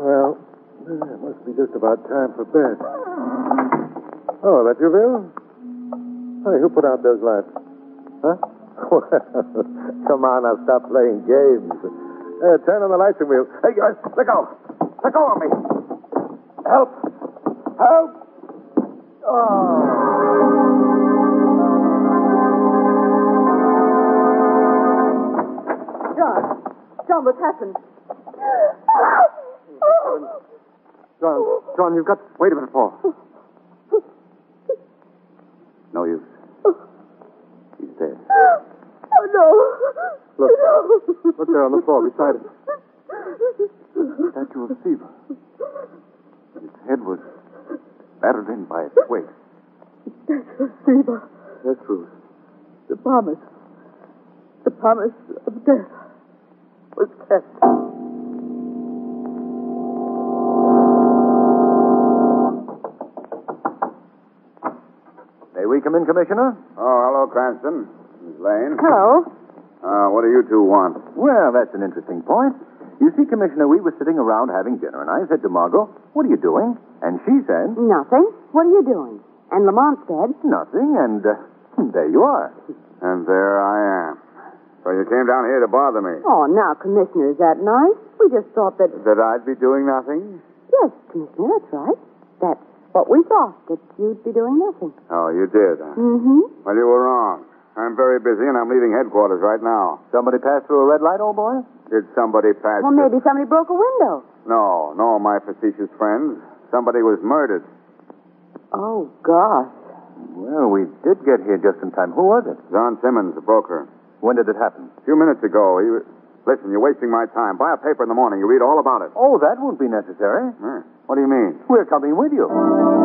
Well, it must be just about time for bed. Oh, that you, Bill? Hey, who put out those lights? Huh? Well, come on, now stop playing games. Turn on the lights and we'll... Hey, guys, let go. Let go of me. Help. Help. Oh. John, what's happened? John, you've got... Wait a minute, Paul. No use. He's dead. Oh, no. Look there on the floor beside him. Statue of Siva. His head was battered in by a twig. Statue of Siva. Yes, Ruth. The promise of death was kept. May we come in, Commissioner? Oh, hello, Cranston. Miss Lane. Hello. What do you two want? Well, that's an interesting point. You see, Commissioner, we were sitting around having dinner, and I said to Margot, "What are you doing?" And she said, Nothing. What are you doing? And Lamont said, "Nothing," and there you are. And there I am. So you came down here to bother me. oh, now, Commissioner, is that nice? We just thought that... That I'd be doing nothing? Yes, Commissioner, that's right. That's what we thought, that you'd be doing nothing. Oh, you did, huh? Mm-hmm. Well, you were wrong. I'm very busy, and I'm leaving headquarters right now. Somebody passed through a red light, old boy? Did somebody pass... Well, maybe somebody broke a window. No, my facetious friends. Somebody was murdered. Oh, gosh. Well, we did get here just in time. Who was it? John Simmons, the broker. When did it happen? A few minutes ago. Listen, you're wasting my time. Buy a paper in the morning. You read all about it. Oh, that won't be necessary. Huh? What do you mean? We're coming with you.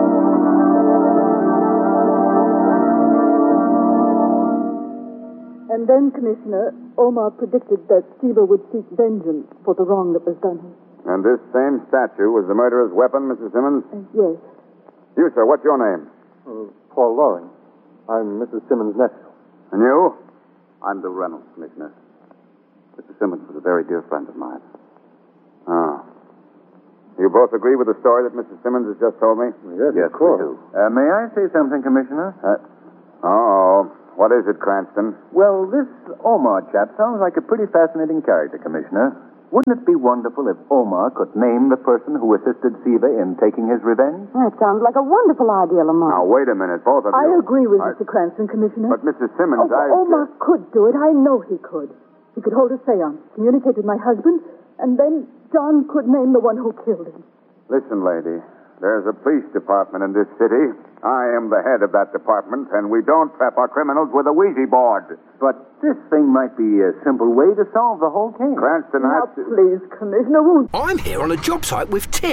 And then, Commissioner, Omar predicted that Siva would seek vengeance for the wrong that was done him. And this same statue was the murderer's weapon, Mrs. Simmons? Yes. You, sir, what's your name? Paul Loring. I'm Mrs. Simmons' nephew. And you? I'm Bill Reynolds, Commissioner. Mr. Simmons was a very dear friend of mine. Oh. You both agree with the story that Mrs. Simmons has just told me? Yes, of course. We do. May I say something, Commissioner? Uh-oh. What is it, Cranston? Well, this Omar chap sounds like a pretty fascinating character, Commissioner. Wouldn't it be wonderful if Omar could name the person who assisted Siva in taking his revenge? That sounds like a wonderful idea, Lamont. Now, wait a minute, both of you. I agree with Mr. Cranston, Commissioner. But Mrs. Simmons, Omar could do it. I know he could. He could hold a seance, communicate with my husband, and then John could name the one who killed him. Listen, lady. There's a police department in this city. I am the head of that department, and we don't trap our criminals with a Ouija board. But this thing might be a simple way to solve the whole case. Cranston, Now, please, Commissioner, won't... I'm here on a job site with Tim.